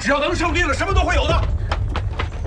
只要咱们胜利了，什么都会有的。